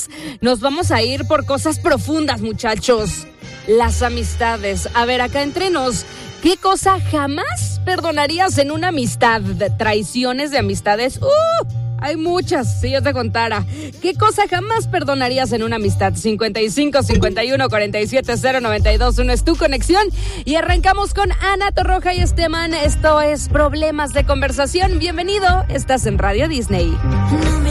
nos vamos a ir por cosas profundas, muchachos. Las amistades. A ver, acá entre nos, ¿qué cosa jamás perdonarías en una amistad? Traiciones de amistades. Hay muchas, si yo te contara. ¿Qué cosa jamás perdonarías en una amistad? 55 51 47 092 1 es tu conexión. Y arrancamos con Ana Torroja y Esteban. Esto es Problemas de Conversación. Bienvenido, estás en Radio Disney.